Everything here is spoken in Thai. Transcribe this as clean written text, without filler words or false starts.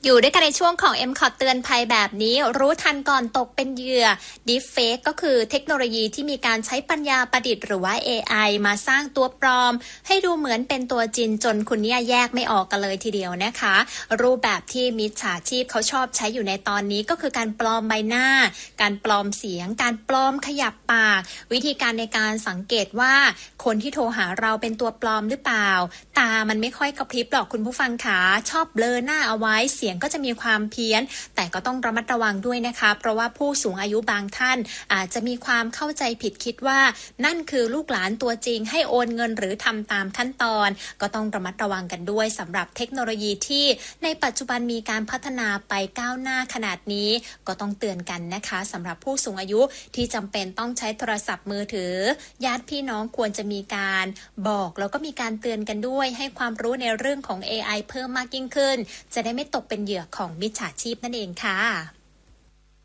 อยู่ด้วยกันในช่วงของ MCOT เตือนภัยแบบนี้รู้ทันก่อนตกเป็นเหยื่อ Deepfake ก็คือเทคโนโลยีที่มีการใช้ปัญญาประดิษฐ์หรือว่า AI มาสร้างตัวปลอมให้ดูเหมือนเป็นตัวจริงจนคุณเนี่ยแยกไม่ออกกันเลยทีเดียวนะคะรูปแบบที่มิจฉาชีพเขาชอบใช้อยู่ในตอนนี้ก็คือการปลอมใบหน้าการปลอมเสียงการปลอมขยับปากวิธีการในการสังเกตว่าคนที่โทรหาเราเป็นตัวปลอมหรือเปล่าตามันไม่ค่อยกระพริบหรอกคุณผู้ฟังขาชอบเบลอหน้าเอาไว้เสียงก็จะมีความเพี้ยนแต่ก็ต้องระมัดระวังด้วยนะคะเพราะว่าผู้สูงอายุบางท่านอาจจะมีความเข้าใจผิดคิดว่านั่นคือลูกหลานตัวจริงให้โอนเงินหรือทำตามขั้นตอนก็ต้องระมัดระวังกันด้วยสำหรับเทคโนโลยีที่ในปัจจุบันมีการพัฒนาไปก้าวหน้าขนาดนี้ก็ต้องเตือนกันนะคะสำหรับผู้สูงอายุที่จำเป็นต้องใช้โทรศัพท์มือถือญาติพี่น้องควรจะมีการบอกแล้วก็มีการเตือนกันด้วยให้ความรู้ในเรื่องของ AI เพิ่มมากยิ่งขึ้นจะได้ไม่ตกเป็นเหยื่อของมิจฉาชีพนั่นเองค่ะ